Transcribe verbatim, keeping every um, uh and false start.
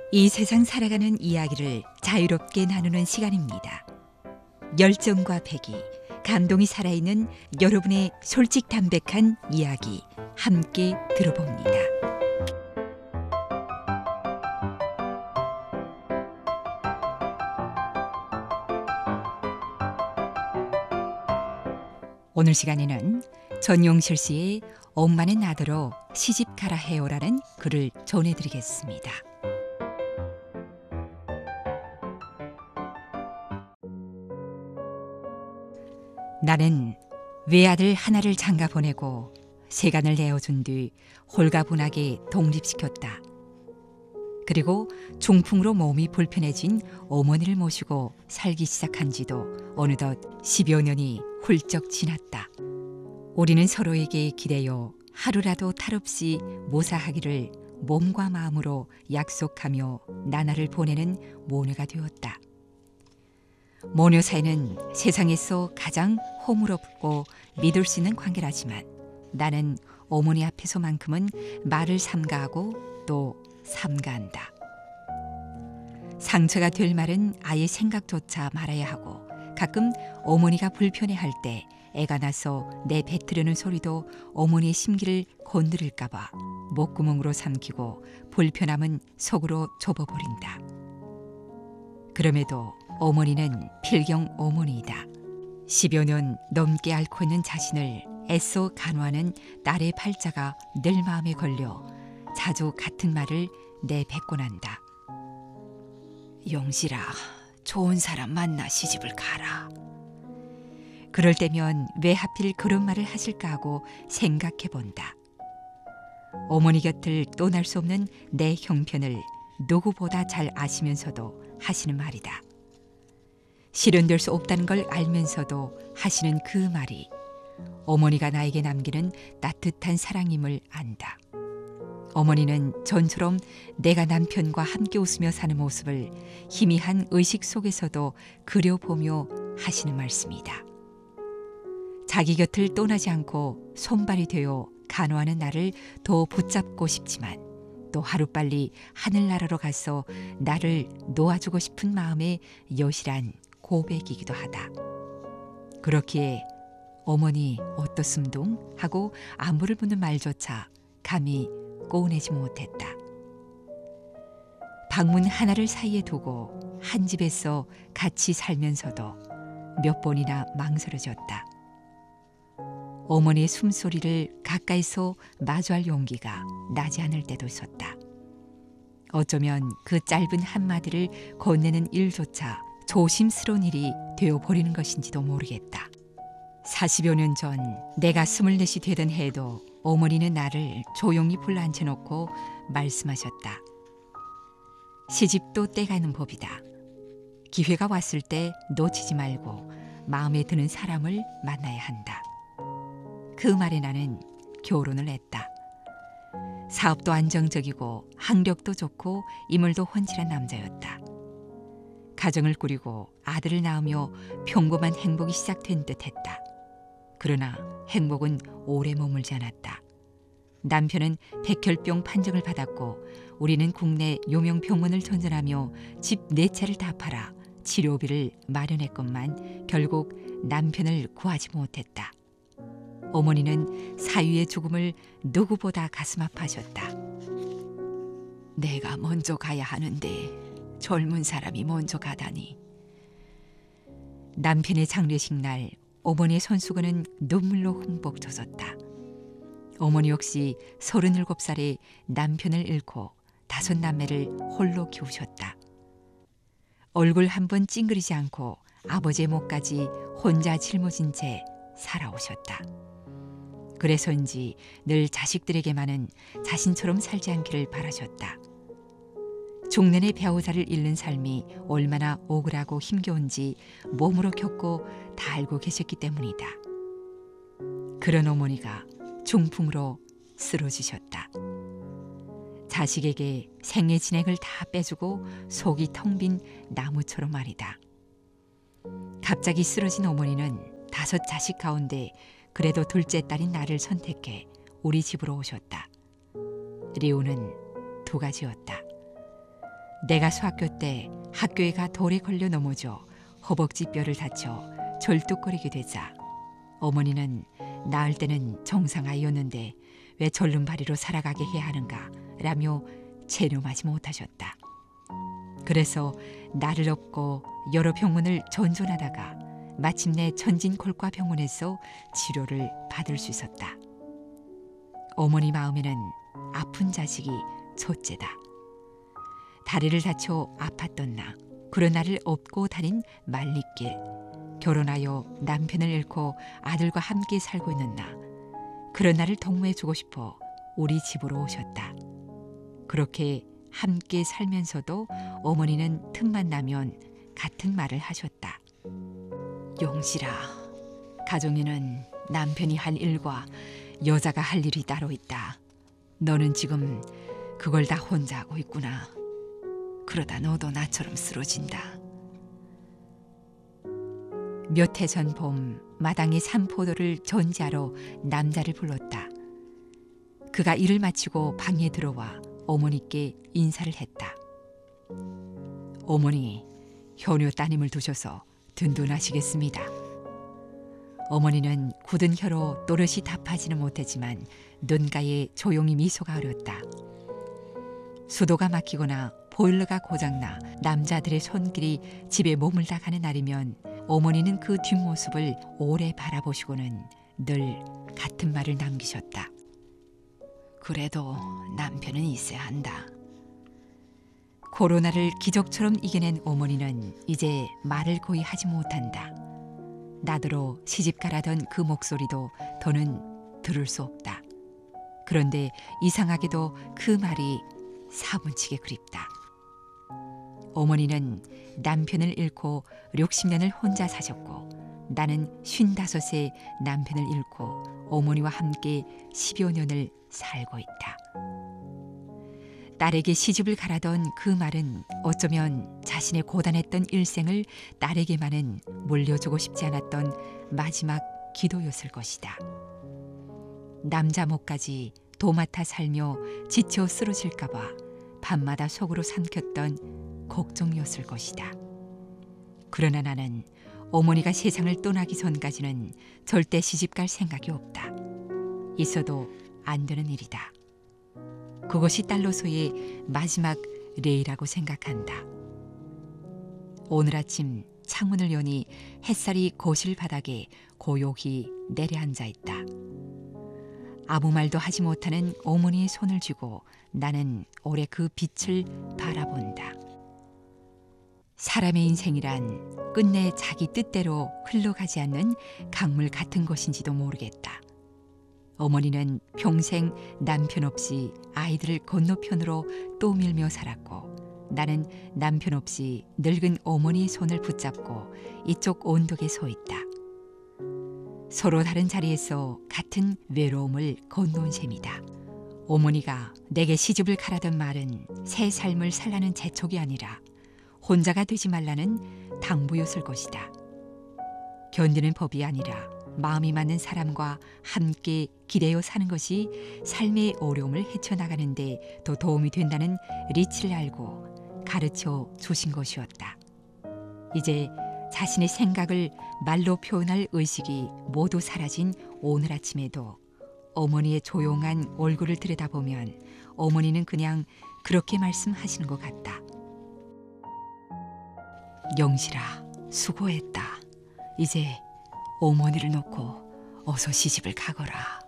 이 세상 살아가는 이야기를 자유롭게 나누는 시간입니다. 열정과 배기, 감동이 살아있는 여러분의 솔직 담백한 이야기 함께 들어봅니다. 오늘 시간에는 전용실 씨의 엄마는 나더러 시집 가라 해요라는 글을 전해드리겠습니다. 나는 외아들 하나를 장가 보내고 세간을 내어준 뒤 홀가분하게 독립시켰다. 그리고 중풍으로 몸이 불편해진 어머니를 모시고 살기 시작한 지도 어느덧 십여 년이 훌쩍 지났다. 우리는 서로에게 기대어 하루라도 탈없이 모사하기를 몸과 마음으로 약속하며 나날을 보내는 모녀가 되었다. 모녀 사이는 세상에서 가장 호물없고 믿을 수 있는 관계라지만 나는 어머니 앞에서만큼은 말을 삼가하고 또 삼가한다. 상처가 될 말은 아예 생각조차 말아야 하고 가끔 어머니가 불편해할 때 애가 나서 내 뱉으려는 소리도 어머니의 심기를 건드릴까 봐 목구멍으로 삼키고 불편함은 속으로 접어버린다. 그럼에도 어머니는 필경 어머니이다. 십여 년 넘게 앓고 있는 자신을 애써 간호하는 딸의 팔자가 늘 마음에 걸려 자주 같은 말을 내뱉곤 한다. 용실아, 좋은 사람 만나 시집을 가라. 그럴 때면 왜 하필 그런 말을 하실까 하고 생각해 본다. 어머니 곁을 떠날 수 없는 내 형편을 누구보다 잘 아시면서도 하시는 말이다. 실현될 수 없다는 걸 알면서도 하시는 그 말이 어머니가 나에게 남기는 따뜻한 사랑임을 안다. 어머니는 전처럼 내가 남편과 함께 웃으며 사는 모습을 희미한 의식 속에서도 그려보며 하시는 말씀이다. 자기 곁을 떠나지 않고 손발이 되어 간호하는 나를 더 붙잡고 싶지만 또 하루빨리 하늘나라로 가서 나를 놓아주고 싶은 마음의 여실한 고백이기도 하다. 그렇기에 어머니 어떻습동? 하고 안부를 묻는 말조차 감히 꺼내지 못했다. 방문 하나를 사이에 두고 한 집에서 같이 살면서도 몇 번이나 망설여졌다. 어머니의 숨소리를 가까이서 마주할 용기가 나지 않을 때도 있었다. 어쩌면 그 짧은 한마디를 건네는 일조차 조심스러운 일이 되어버리는 것인지도 모르겠다. 사십여 년 전 내가 스물넷이 되던 해에도 어머니는 나를 조용히 불러앉혀놓고 말씀하셨다. 시집도 때가 있는 법이다. 기회가 왔을 때 놓치지 말고 마음에 드는 사람을 만나야 한다. 그 말에 나는 결혼을 했다. 사업도 안정적이고 학력도 좋고 인물도 훤칠한 남자였다. 가정을 꾸리고 아들을 낳으며 평범한 행복이 시작된 듯했다. 그러나 행복은 오래 머물지 않았다. 남편은 백혈병 판정을 받았고 우리는 국내 요명 병원을 전전하며 집 네 채를 다 팔아 치료비를 마련했건만 결국 남편을 구하지 못했다. 어머니는 사위의 죽음을 누구보다 가슴 아파하셨다. 내가 먼저 가야 하는데 젊은 사람이 먼저 가다니. 남편의 장례식 날 어머니의 손수건은 눈물로 흠뻑 젖었다. 어머니 역시 서른일곱 살에 남편을 잃고 다섯 남매를 홀로 키우셨다. 얼굴 한 번 찡그리지 않고 아버지의 목까지 혼자 짊어진 채 살아오셨다. 그래서인지 늘 자식들에게만은 자신처럼 살지 않기를 바라셨다. 중년의 배우자를 잃는 삶이 얼마나 억울하고 힘겨운지 몸으로 겪고 다 알고 계셨기 때문이다. 그런 어머니가 중풍으로 쓰러지셨다. 자식에게 생애 진액을 다 빼주고 속이 텅 빈 나무처럼 말이다. 갑자기 쓰러진 어머니는 다섯 자식 가운데 그래도 둘째 딸인 나를 선택해 우리 집으로 오셨다. 리우는 두 가지였다. 내가 수학교 때 학교에 가 돌에 걸려 넘어져 허벅지 뼈를 다쳐 절뚝거리게 되자 어머니는 낳을 때는 정상아이였는데 왜 절름발이로 살아가게 해야 하는가 라며 체념하지 못하셨다. 그래서 나를 업고 여러 병원을 전전하다가 마침내 천진골과병원에서 치료를 받을 수 있었다. 어머니 마음에는 아픈 자식이 첫째다. 다리를 다쳐 아팠던 나, 그런 나를 업고 다닌 말리길, 결혼하여 남편을 잃고 아들과 함께 살고 있는 나, 그런 나를 동무해주고 싶어 우리 집으로 오셨다. 그렇게 함께 살면서도 어머니는 틈만 나면 같은 말을 하셨다. 용실아, 가정에는 남편이 할 일과 여자가 할 일이 따로 있다. 너는 지금 그걸 다 혼자 하고 있구나. 그러다 너도 나처럼 쓰러진다. 몇 해 전 봄 마당에 산포도를 전지하러 남자를 불렀다. 그가 일을 마치고 방에 들어와 어머니께 인사를 했다. 어머니, 효녀 따님을 두셔서 든든하시겠습니다. 어머니는 굳은 혀로 또렷이 답하지는 못했지만 눈가에 조용히 미소가 어렸다. 수도가 막히거나 보일러가 고장나 남자들의 손길이 집에 머물다 가는 날이면 어머니는 그 뒷모습을 오래 바라보시고는 늘 같은 말을 남기셨다. 그래도 남편은 있어야 한다. 코로나를 기적처럼 이겨낸 어머니는 이제 말을 거의 하지 못한다. 나더러 시집가라던 그 목소리도 더는 들을 수 없다. 그런데 이상하게도 그 말이 사문치게 그립다. 어머니는 남편을 잃고 육십 년을 혼자 사셨고 나는 쉰다섯에 남편을 잃고 어머니와 함께 십여 년을 살고 있다. 딸에게 시집을 가라던 그 말은 어쩌면 자신의 고단했던 일생을 딸에게만은 물려주고 싶지 않았던 마지막 기도였을 것이다. 남자 목까지 도맡아 살며 지쳐 쓰러질까 봐 밤마다 속으로 삼켰던 걱정이었을 것이다. 그러나 나는 어머니가 세상을 떠나기 전까지는 절대 시집갈 생각이 없다. 있어도 안 되는 일이다. 그것이 딸로서의 마지막 레이라고 생각한다. 오늘 아침 창문을 여니 햇살이 거실 바닥에 고요히 내려앉아 있다. 아무 말도 하지 못하는 어머니의 손을 쥐고 나는 오래 그 빛을 바라본다. 사람의 인생이란 끝내 자기 뜻대로 흘러가지 않는 강물 같은 것인지도 모르겠다. 어머니는 평생 남편 없이 아이들을 건너편으로 떠밀며 살았고 나는 남편 없이 늙은 어머니의 손을 붙잡고 이쪽 언덕에 서 있다. 서로 다른 자리에서 같은 외로움을 건너온 셈이다. 어머니가 내게 시집을 가라던 말은 새 삶을 살라는 재촉이 아니라 혼자가 되지 말라는 당부였을 것이다. 견디는 법이 아니라 마음이 맞는 사람과 함께 기대어 사는 것이 삶의 어려움을 헤쳐나가는 데 더 도움이 된다는 리치를 알고 가르쳐 주신 것이었다. 이제 자신의 생각을 말로 표현할 의식이 모두 사라진 오늘 아침에도 어머니의 조용한 얼굴을 들여다보면 어머니는 그냥 그렇게 말씀하시는 것 같다. 영실아, 수고했다. 이제 어머니를 놓고 어서 시집을 가거라.